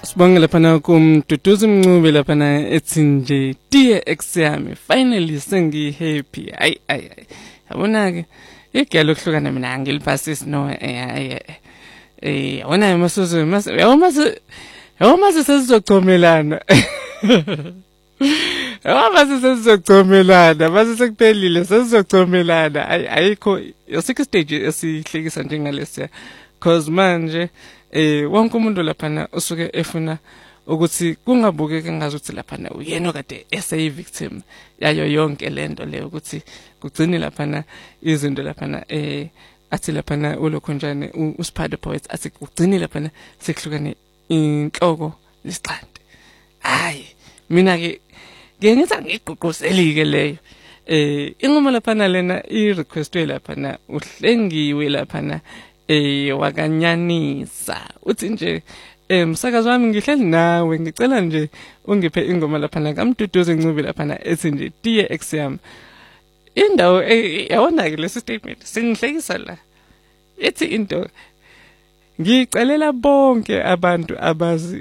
Sibonge laphana kumduduzi Mncube laphana ethi nje dear ex yami finally sengi happy ay yabona ke igelo kuhlukana mina angilipasisi no yabona masuzo yawoma sesizocomelana yawoma sesizocomelana base sekuphelile sesizocomelana ayikho yasikho stage esihlekisa njengalesiya cause manje wonke umuntu laphana usuke efuna ukuthi kungabukeki ngazuthi laphana uyena okade eseyi victim yayo yonke lento leyo ukuthi kugcine laphana izinto laphana athi laphana ulokhonjane uSiphathe Poets athi kugcine laphana sekuhlukane inhloko lesiqande hayi mina ke ngiyenza ngigqugquzelike leyo inqomo laphana lena irequestwe laphana uhlengiwe laphana wakanyanisa uthi nje msakazi wami ngihleli nawe ngicela nje ungiphe ingoma laphana kaMduduzi Ncube laphana ethi nje dear ex yami indawo yawona ke lesi statement singihlekisa la ethi into ngicelela bonke abantu abazi